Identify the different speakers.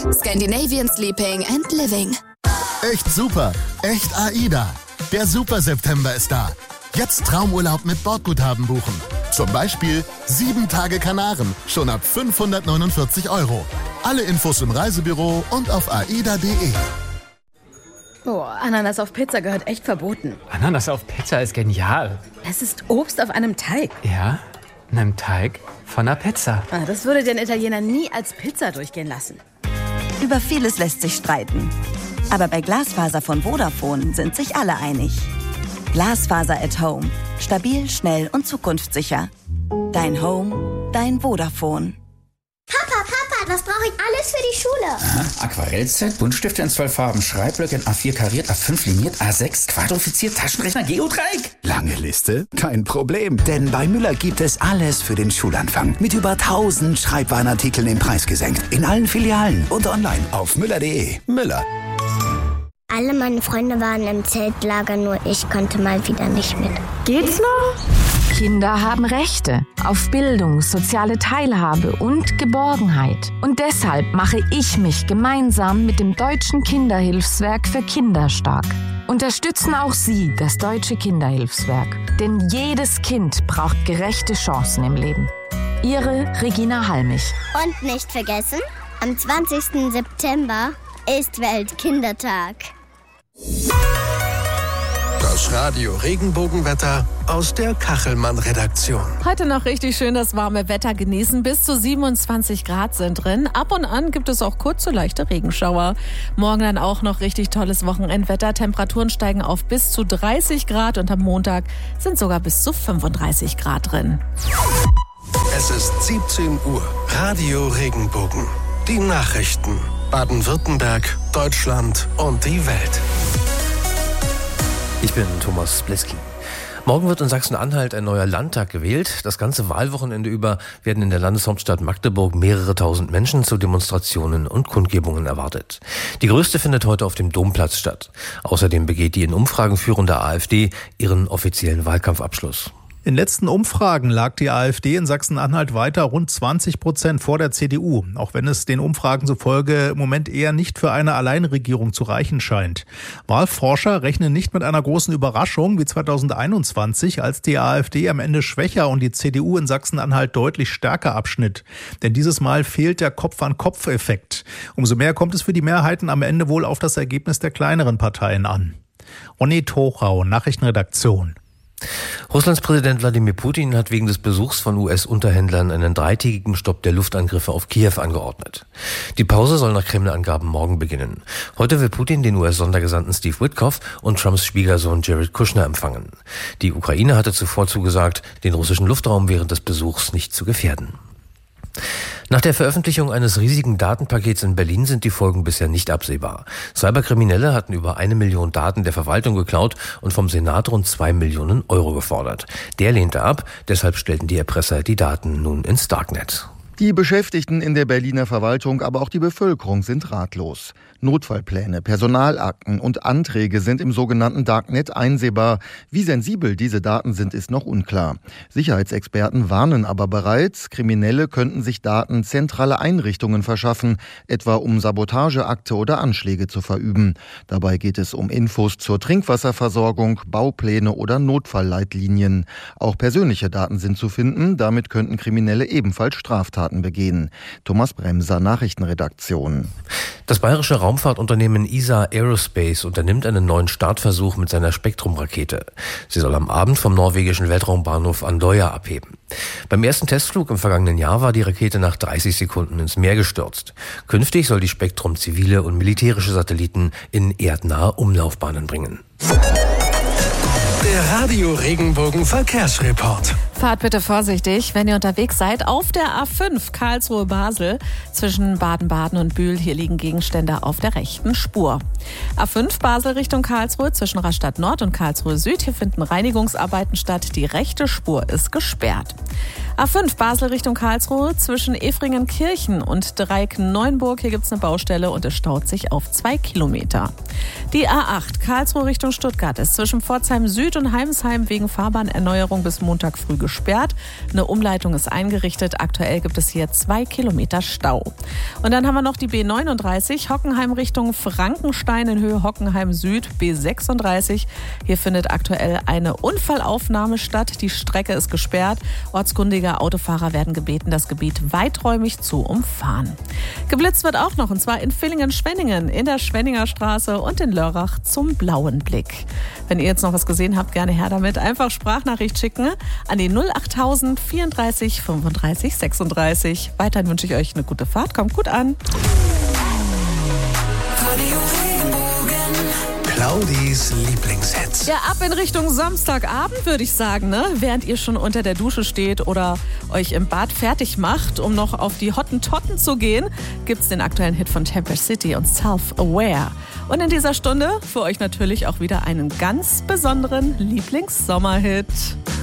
Speaker 1: Scandinavian Sleeping and Living.
Speaker 2: Echt super, echt AIDA. Der Super-September ist da. Jetzt Traumurlaub mit Bordguthaben buchen. Zum Beispiel 7 Tage Kanaren, schon ab 549 €. Alle Infos im Reisebüro und auf aida.de.
Speaker 3: Boah, Ananas auf Pizza gehört echt verboten.
Speaker 4: Ananas auf Pizza ist genial.
Speaker 3: Es ist Obst auf einem Teig.
Speaker 4: Ja, einem Teig von einer Pizza.
Speaker 3: Das würde den Italiener nie als Pizza durchgehen lassen.
Speaker 5: Über vieles lässt sich streiten. Aber bei Glasfaser von Vodafone sind sich alle einig. Glasfaser at Home. Stabil, schnell und zukunftssicher. Dein Home, dein Vodafone.
Speaker 6: Papa, was brauche ich alles für die Schule?
Speaker 7: Aha, Aquarellset, Buntstifte in 12 Farben, Schreibblöcke in A4 kariert, A5 liniert, A6 quadrifiziert, Taschenrechner, Geodreieck.
Speaker 8: Lange Liste? Kein Problem, denn bei Müller gibt es alles für den Schulanfang. Mit über 1000 Schreibwarenartikeln im Preis gesenkt. In allen Filialen und online auf müller.de. Müller.
Speaker 6: Alle meine Freunde waren im Zeltlager, nur ich konnte mal wieder nicht mit.
Speaker 9: Geht's noch? Kinder haben Rechte auf Bildung, soziale Teilhabe und Geborgenheit. Und deshalb mache ich mich gemeinsam mit dem Deutschen Kinderhilfswerk für Kinder stark. Unterstützen auch Sie das Deutsche Kinderhilfswerk. Denn jedes Kind braucht gerechte Chancen im Leben. Ihre Regina Halmich.
Speaker 6: Und nicht vergessen, am 20. September ist Weltkindertag.
Speaker 10: Das Radio Regenbogenwetter aus der Kachelmann-Redaktion.
Speaker 11: Heute noch richtig schön das warme Wetter genießen. Bis zu 27 Grad sind drin. Ab und an gibt es auch kurze leichte Regenschauer. Morgen dann auch noch richtig tolles Wochenendwetter. Temperaturen steigen auf bis zu 30 Grad und am Montag sind sogar bis zu 35 Grad drin.
Speaker 10: Es ist 17 Uhr. Radio Regenbogen. Die Nachrichten. Baden-Württemberg, Deutschland und die Welt.
Speaker 12: Ich bin Thomas Bleski. Morgen wird in Sachsen-Anhalt ein neuer Landtag gewählt. Das ganze Wahlwochenende über werden in der Landeshauptstadt Magdeburg mehrere tausend Menschen zu Demonstrationen und Kundgebungen erwartet. Die größte findet heute auf dem Domplatz statt. Außerdem begeht die in Umfragen führende AfD ihren offiziellen Wahlkampfabschluss.
Speaker 13: In letzten Umfragen lag die AfD in Sachsen-Anhalt weiter rund 20% vor der CDU, auch wenn es den Umfragen zufolge im Moment eher nicht für eine Alleinregierung zu reichen scheint. Wahlforscher rechnen nicht mit einer großen Überraschung wie 2021, als die AfD am Ende schwächer und die CDU in Sachsen-Anhalt deutlich stärker abschnitt. Denn dieses Mal fehlt der Kopf-an-Kopf-Effekt. Umso mehr kommt es für die Mehrheiten am Ende wohl auf das Ergebnis der kleineren Parteien an. Ronny Tochau, Nachrichtenredaktion.
Speaker 12: Russlands Präsident Wladimir Putin hat wegen des Besuchs von US-Unterhändlern einen dreitägigen Stopp der Luftangriffe auf Kiew angeordnet. Die Pause soll nach Kreml-Angaben morgen beginnen. Heute will Putin den US-Sondergesandten Steve Witkoff und Trumps Schwiegersohn Jared Kushner empfangen. Die Ukraine hatte zuvor zugesagt, den russischen Luftraum während des Besuchs nicht zu gefährden. Nach der Veröffentlichung eines riesigen Datenpakets in Berlin sind die Folgen bisher nicht absehbar. Cyberkriminelle hatten über 1 Million Daten der Verwaltung geklaut und vom Senat rund 2 Millionen Euro gefordert. Der lehnte ab, deshalb stellten die Erpresser die Daten nun ins Darknet.
Speaker 14: Die Beschäftigten in der Berliner Verwaltung, aber auch die Bevölkerung sind ratlos. Notfallpläne, Personalakten und Anträge sind im sogenannten Darknet einsehbar. Wie sensibel diese Daten sind, ist noch unklar. Sicherheitsexperten warnen aber bereits, Kriminelle könnten sich Daten zentraler Einrichtungen verschaffen, etwa um Sabotageakte oder Anschläge zu verüben. Dabei geht es um Infos zur Trinkwasserversorgung, Baupläne oder Notfallleitlinien. Auch persönliche Daten sind zu finden, damit könnten Kriminelle ebenfalls Straftaten begehen. Thomas Bremser, Nachrichtenredaktion.
Speaker 12: Das bayerische Raumfahrtunternehmen ESA Aerospace unternimmt einen neuen Startversuch mit seiner Spektrum-Rakete. Sie soll am Abend vom norwegischen Weltraumbahnhof Andøya abheben. Beim ersten Testflug im vergangenen Jahr war die Rakete nach 30 Sekunden ins Meer gestürzt. Künftig soll die Spektrum zivile und militärische Satelliten in erdnahe Umlaufbahnen bringen.
Speaker 10: Der Radio Regenbogen Verkehrsreport.
Speaker 11: Fahrt bitte vorsichtig, wenn ihr unterwegs seid. Auf der A5 Karlsruhe-Basel zwischen Baden-Baden und Bühl. Hier liegen Gegenstände auf der rechten Spur. A5 Basel Richtung Karlsruhe zwischen Rastatt Nord und Karlsruhe Süd. Hier finden Reinigungsarbeiten statt. Die rechte Spur ist gesperrt. A5 Basel Richtung Karlsruhe zwischen Efringen-Kirchen und Dreieck-Neuenburg. Hier gibt es eine Baustelle und es staut sich auf 2 Kilometer. Die A8 Karlsruhe Richtung Stuttgart ist zwischen Pforzheim Süd und Heimsheim wegen Fahrbahnerneuerung bis Montag früh gesperrt. Eine Umleitung ist eingerichtet. Aktuell gibt es hier 2 Kilometer Stau. Und dann haben wir noch die B39 Hockenheim Richtung Frankenstein in Höhe Hockenheim Süd, B36. Hier findet aktuell eine Unfallaufnahme statt. Die Strecke ist gesperrt. Ortskundige Autofahrer werden gebeten, das Gebiet weiträumig zu umfahren. Geblitzt wird auch noch, und zwar in Villingen-Schwenningen, in der Schwenninger Straße und in Lörrach zum Blauen Blick. Wenn ihr jetzt noch was gesehen habt, gerne her damit. Einfach Sprachnachricht schicken an die 08000 34 35 36. Weiterhin wünsche ich euch eine gute Fahrt. Kommt gut an.
Speaker 10: Claudis Lieblingshits.
Speaker 11: Ja, ab in Richtung Samstagabend, würde ich sagen, ne? Während ihr schon unter der Dusche steht oder euch im Bad fertig macht, um noch auf die Hottentotten zu gehen, gibt's den aktuellen Hit von Temper City und Self-Aware. Und in dieser Stunde für euch natürlich auch wieder einen ganz besonderen Lieblings-Sommerhit.